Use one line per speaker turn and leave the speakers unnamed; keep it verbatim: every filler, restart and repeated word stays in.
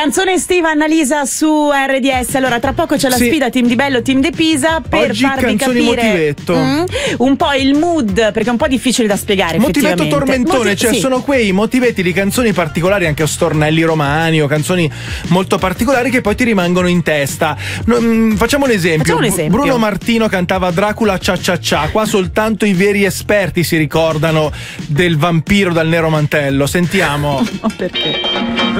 Canzone estiva, Annalisa, su R D S. Allora, tra poco c'è la
Sì.
sfida Team Di Bello, Team De Pisa, per
Oggi
farvi
canzoni
capire
motivetto.
mm, un po' il mood, perché è un po' difficile da spiegare.
Motivetto
effettivamente.
tormentone,
Motiv-
cioè
sì.
sono quei motivetti di canzoni particolari, anche stornelli romani o canzoni molto particolari che poi ti rimangono in testa. No, mm, facciamo un esempio.
Facciamo un esempio.
Bruno Martino cantava Dracula cia cia cia. Qua soltanto i veri esperti si ricordano del vampiro dal nero mantello. Sentiamo.
Oh, perché?